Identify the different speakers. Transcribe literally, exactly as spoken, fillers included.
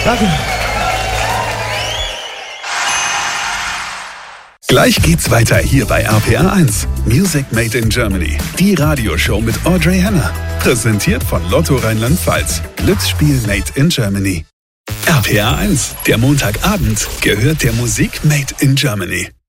Speaker 1: Danke.
Speaker 2: Gleich geht's weiter hier bei R P R eins. Music Made in Germany. Die Radioshow mit Audrey Henner. Präsentiert von Lotto Rheinland-Pfalz. Glücksspiel Made in Germany. R P R eins. Der Montagabend gehört der Musik Made in Germany.